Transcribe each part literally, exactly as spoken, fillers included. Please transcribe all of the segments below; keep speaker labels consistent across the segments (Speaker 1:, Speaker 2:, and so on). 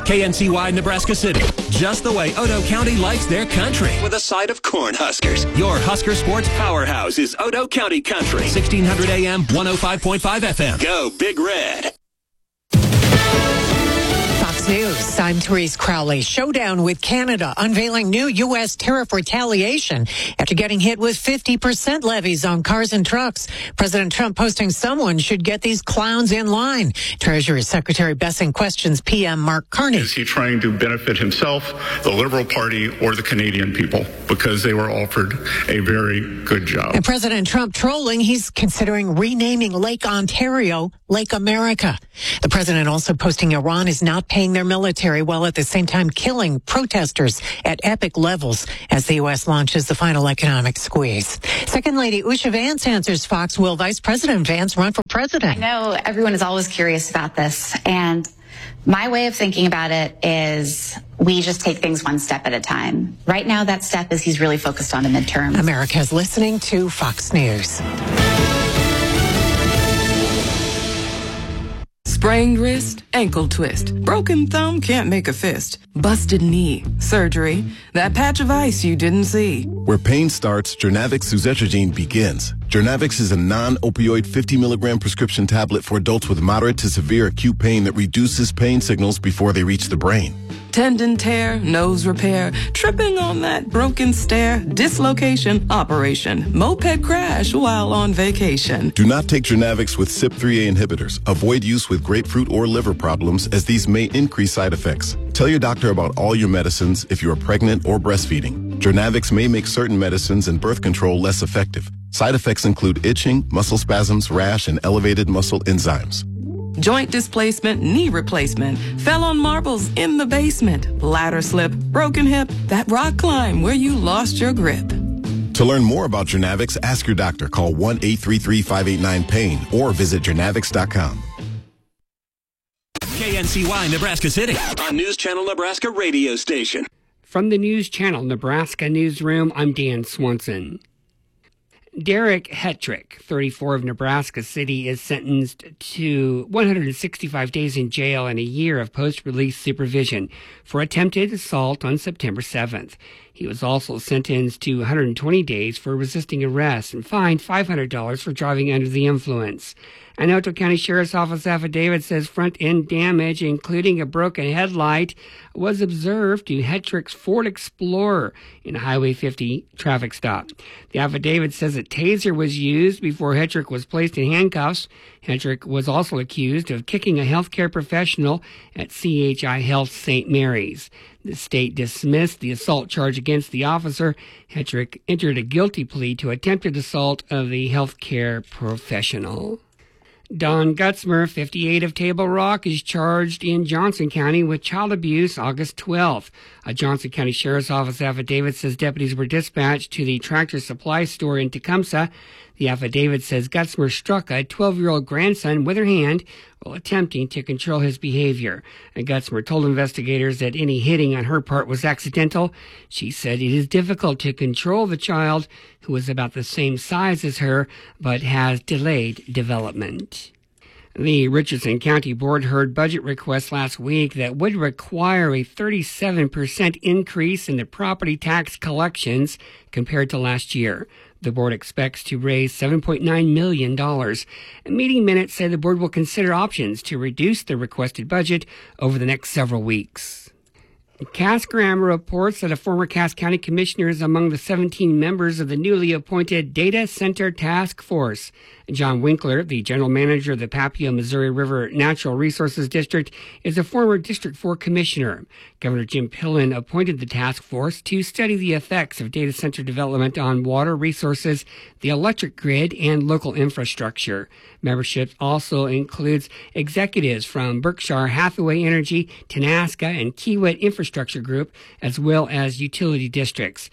Speaker 1: K N C Y Nebraska City. Just the way Otoe County likes their country. With a side of Cornhuskers. Your Husker sports powerhouse is Otoe County Country. sixteen hundred A M, one oh five point five F M. Go Big Red.
Speaker 2: Fox News, I'm Therese Crowley. Showdown with Canada, unveiling new U S tariff retaliation after getting hit with fifty percent levies on cars and trucks. President Trump posting someone should get these clowns in line. Treasury Secretary Bessing questions P M Mark Carney.
Speaker 3: Is he trying to benefit himself, the Liberal Party, or the Canadian people? Because they were offered a very good job.
Speaker 2: And President Trump trolling, he's considering renaming Lake Ontario Lake America. The president also posting Iran is not paying their military while at the same time killing protesters at epic levels as the U S launches the final economic squeeze. Second Lady Usha Vance answers Fox. Will Vice President Vance run for president?
Speaker 4: I know everyone is always curious about this, and my way of thinking about it is we just take things one step at a time. Right now, that step is he's really focused on the midterm.
Speaker 2: America's listening to Fox News.
Speaker 5: Sprained wrist, ankle twist. Broken thumb, can't make a fist. Busted knee, surgery. That patch of ice you didn't see.
Speaker 6: Where pain starts, Jernavix suzetrigine begins. Jernavix is a non-opioid fifty milligram prescription tablet for adults with moderate to severe acute pain that reduces pain signals before they reach the brain.
Speaker 5: Tendon tear, nose repair, tripping on that broken stair, dislocation, operation, moped crash while on vacation.
Speaker 6: Do not take Jernavix with C Y P three A inhibitors. Avoid use with grapefruit or liver problems, as these may increase side effects. Tell your doctor about all your medicines if you are pregnant or breastfeeding. Jernavix may make certain medicines and birth control less effective. Side effects include itching, muscle spasms, rash, and elevated muscle enzymes.
Speaker 5: Joint displacement, knee replacement, fell on marbles in the basement, ladder slip, broken hip, that rock climb where you lost your grip.
Speaker 6: To learn more about Jernavix, ask your doctor. Call one eight three three, five eight nine, pain or visit jernavix dot com.
Speaker 1: K N C Y Nebraska City, a News Channel Nebraska radio station.
Speaker 7: From the News Channel Nebraska Newsroom, I'm Dan Swanson. Derek Hetrick, thirty-four, of Nebraska City, is sentenced to one hundred sixty-five days in jail and a year of post-release supervision for attempted assault on September seventh. He was also sentenced to one hundred twenty days for resisting arrest and fined five hundred dollars for driving under the influence. An Otoe County Sheriff's Office affidavit says front-end damage, including a broken headlight, was observed to Hetrick's Ford Explorer in a Highway fifty traffic stop. The affidavit says a taser was used before Hetrick was placed in handcuffs. Hetrick was also accused of kicking a healthcare professional at C H I Health Saint Mary's. The state dismissed the assault charge against the officer. Hetrick entered a guilty plea to attempted assault of the healthcare professional. Don Gutzmer, fifty-eight, of Table Rock, is charged in Johnson County with child abuse August twelfth. A Johnson County Sheriff's Office affidavit says deputies were dispatched to the Tractor Supply store in Tecumseh. The affidavit says Gutzmer struck a twelve-year-old grandson with her hand while attempting to control his behavior. And Gutzmer told investigators that any hitting on her part was accidental. She said it is difficult to control the child, who is about the same size as her, but has delayed development. The Richardson County Board heard budget requests last week that would require a thirty-seven percent increase in the property tax collections compared to last year. The board expects to raise seven point nine million dollars. Meeting minutes say the board will consider options to reduce the requested budget over the next several weeks. Cass Graham reports that a former Cass County Commissioner is among the seventeen members of the newly appointed Data Center Task Force. John Winkler, the general manager of the Papio Missouri River Natural Resources District, is a former District four commissioner. Governor Jim Pillen appointed the task force to study the effects of data center development on water resources, the electric grid, and local infrastructure. Membership also includes executives from Berkshire Hathaway Energy, Tenaska, and Kiewit Infrastructure Group, as well as utility districts.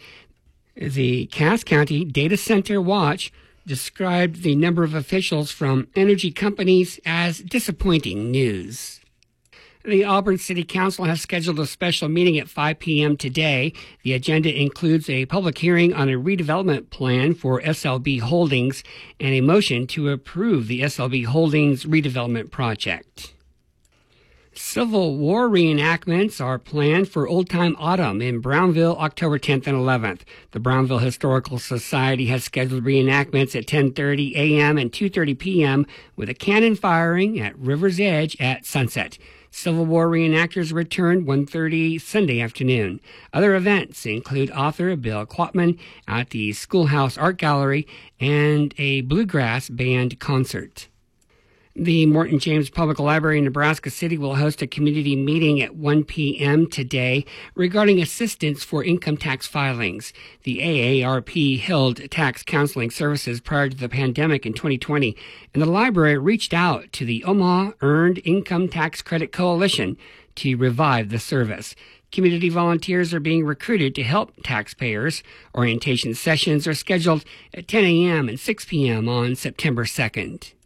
Speaker 7: The Cass County Data Center Watch described the number of officials from energy companies as disappointing news. The Auburn City Council has scheduled a special meeting at five p.m. today. The agenda includes a public hearing on a redevelopment plan for S L B Holdings and a motion to approve the S L B Holdings redevelopment project. Civil War reenactments are planned for Old Time Autumn in Brownville, October tenth and eleventh. The Brownville Historical Society has scheduled reenactments at ten thirty a.m. and two thirty p.m. with a cannon firing at River's Edge at sunset. Civil War reenactors return one thirty Sunday afternoon. Other events include author Bill Quatman at the Schoolhouse Art Gallery and a bluegrass band concert. The Morton James Public Library in Nebraska City will host a community meeting at one p.m. today regarding assistance for income tax filings. The A A R P held tax counseling services prior to the pandemic in twenty twenty, and the library reached out to the Omaha Earned Income Tax Credit Coalition to revive the service. Community volunteers are being recruited to help taxpayers. Orientation sessions are scheduled at ten a.m. and six p.m. on September second.